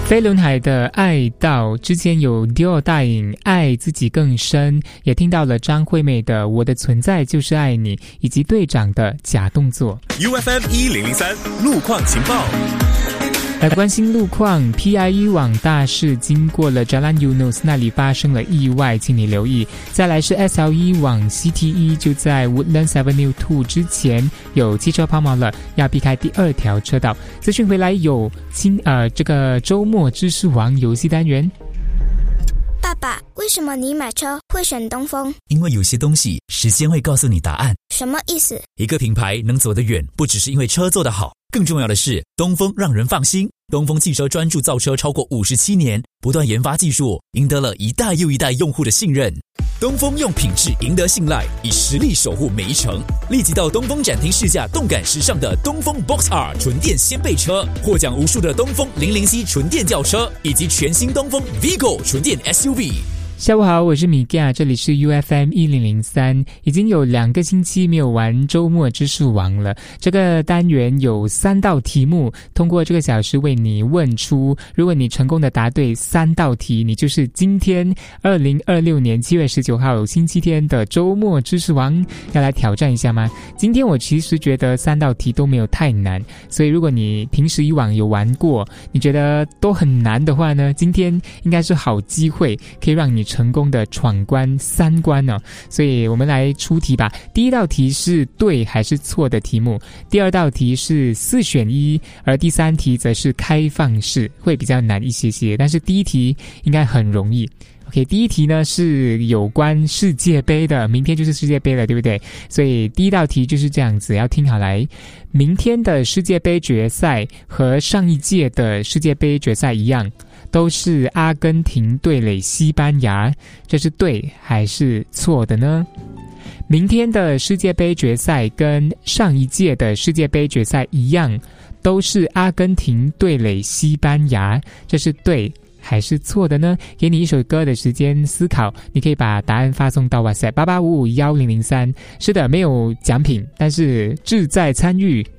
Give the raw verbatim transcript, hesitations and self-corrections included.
飞轮海的爱到，之前有 Dior 大影爱自己更深，也听到了张惠妹的我的存在就是爱你，以及队长的假动作。 U F M 一零零三路况情报， 来关心路况。 P I E 网大事经过了 Jalan Eunos 那里发生了意外，请你留意。再来是 S L E 往 C T E 就在 Woodlands Avenue 二之前有汽车抛锚了，要避开第二条车道。资讯回来有今呃这个周末知识王游戏单元。 爸爸，为什么你买车会选东风？ 因为有些东西时间会告诉你答案。 什么意思？ 一个品牌能走得远，不只是因为车做得好，更重要的是东风让人放心。东风汽车专注造车超过五十七年，不断研发技术，赢得了一代又一代用户的信任。东风用品质赢得信赖，以实力守护每一程。立即到东风展厅试驾动感时尚的东风 Box R 纯电掀背车，获奖无数的东风零零 C 纯电轿车，以及全新东风 Vigo 纯电 S U V。 下午好，我是米嘎，这里是 U F M 一零零三。已经有两个星期没有玩周末知识王了。这个单元有三道题目，通过这个小时为你问出，如果你成功的答对三道题，你就是今天二零二六年七月十九号星期天的周末知识王。要来挑战一下吗？今天我其实觉得三道题都没有太难，所以如果你平时以往有玩过，你觉得都很难的话呢，今天应该是好机会，可以让你成功的闯关三关哦。所以我们来出题吧。第一道题是对还是错的题目，第二道题是四选一，而第三题则是开放式，会比较难一些些，但是第一题应该很容易。OK， 第一题呢是有关世界杯的，明天就是世界杯了，对不对？所以第一道题就是这样子，要听好来。明天的世界杯决赛和上一届的世界杯决赛一样，都是阿根廷对垒西班牙，这是对还是错的呢？明天的世界杯决赛跟上一届的世界杯决赛一样，都是阿根廷对垒西班牙，这是对还是错的呢？给你一首歌的时间思考，你可以把答案发送到 WhatsApp 八八五五一零零三。是的，没有奖品，但是志在参与。